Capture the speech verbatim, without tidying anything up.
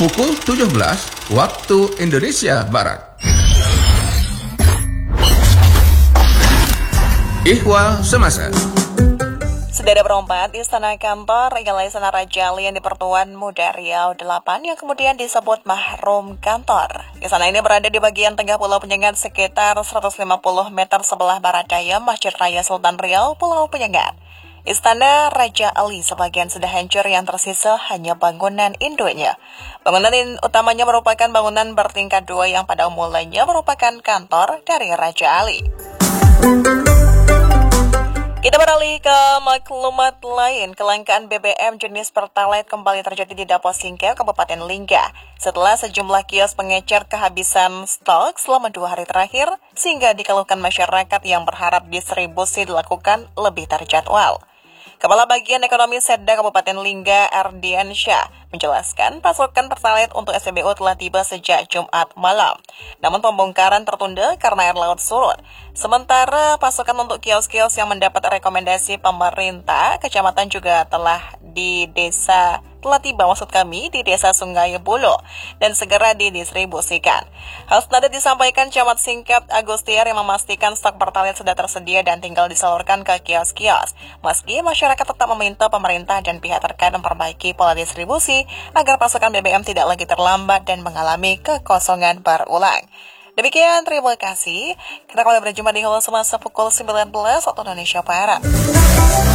pukul tujuh belas waktu Indonesia Barat. Ihwal Semasa. Sedara berempat, Istana Kantor ialah Istana Raja Ali yang di Pertuan Muda Riau delapan yang kemudian disebut Mahrum Kantor. Istana ini berada di bagian tengah Pulau Penyengat sekitar seratus lima puluh meter sebelah barat daya Masjid Raya Sultan Riau, Pulau Penyengat. Istana Raja Ali sebagian sudah hancur, yang tersisa hanya bangunan induknya. Bangunan utamanya merupakan bangunan bertingkat dua yang pada mulanya merupakan kantor dari Raja Ali. Kita beralih ke maklumat lain. Kelangkaan B B M jenis Pertalite kembali terjadi di Dapo Singkil, Kabupaten Lingga. Setelah sejumlah kios pengecer kehabisan stok selama dua hari terakhir, sehingga dikeluhkan masyarakat yang berharap distribusi dilakukan lebih terjadwal. Kepala Bagian Ekonomi Setda Kabupaten Lingga, Ardiansyah, menjelaskan pasokan Pertalite untuk S P B U telah tiba sejak Jumat malam. Namun pembongkaran tertunda karena air laut surut. Sementara pasokan untuk kios-kios yang mendapat rekomendasi pemerintah, kecamatan juga telah di desa telah tiba maksud kami di Desa Sungai Bulo dan segera didistribusikan. Hal senada disampaikan Camat Singkat Agustiar yang memastikan stok Pertalite sudah tersedia dan tinggal disalurkan ke kios-kios. Meski masyarakat tetap meminta pemerintah dan pihak terkait memperbaiki pola distribusi agar pasokan B B M tidak lagi terlambat dan mengalami kekosongan berulang. Demikian, terima kasih. Kita kembali berjumpa di Halo Semasa pukul sembilan belas waktu Indonesia Barat.